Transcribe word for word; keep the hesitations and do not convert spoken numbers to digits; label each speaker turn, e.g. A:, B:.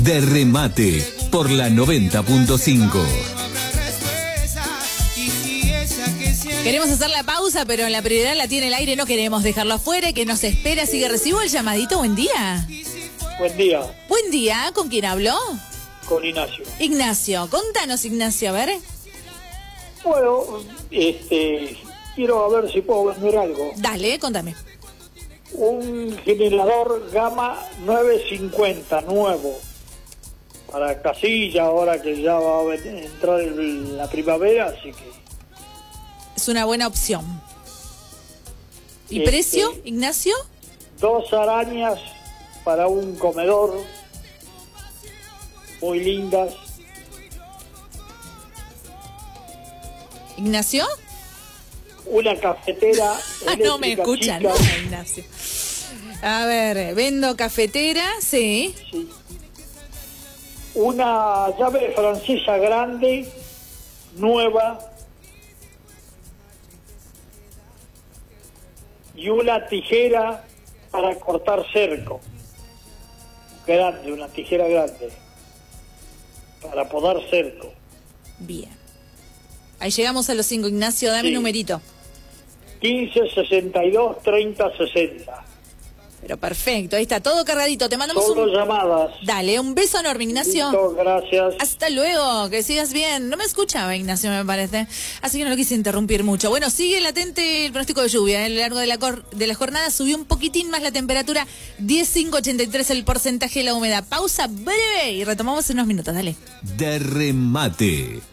A: De remate por la noventa punto cinco.
B: Queremos hacer la pausa, pero la prioridad la tiene el aire, no queremos dejarlo afuera, que nos espera, así que recibo el llamadito. Buen día.
C: Buen día.
B: Buen día, ¿con quién habló?
C: Con Ignacio.
B: Ignacio, contanos, Ignacio, a ver.
C: Bueno, este, quiero a ver si puedo vender algo.
B: Dale, contame.
C: Un generador Gama nueve cincuenta nuevo para casilla, ahora que ya va a entrar el, la primavera, así que...
B: Es una buena opción. ¿Y
C: este,
B: precio, Ignacio?
C: Dos arañas para un comedor, muy lindas.
B: ¿Ignacio?
C: Una cafetera
B: Ah, no me
C: eléctrica
B: escucha,
C: chica.
B: no, Ignacio. A ver, vendo cafetera, sí.
C: Sí. Una llave francesa grande, nueva, y una tijera para cortar cerco, grande, una tijera grande, para podar cerco.
B: Bien. Ahí llegamos a los cinco, Ignacio, dame
C: Sí.
B: numerito.
C: quince, sesenta y dos, treinta, sesenta.
B: Pero perfecto, ahí está, todo cargadito. Te mandamos
C: Solo
B: un...
C: llamadas.
B: Dale, un beso enorme, Ignacio.
C: Listo, gracias.
B: Hasta luego, que sigas bien. No me escuchaba, Ignacio, me parece. Así que no lo quise interrumpir mucho. Bueno, sigue latente el pronóstico de lluvia. A lo largo de la, cor de la jornada subió un poquitín más la temperatura. diez coma cinco ochenta y tres el porcentaje de la humedad. Pausa breve y retomamos en unos minutos. Dale.
A: De remate.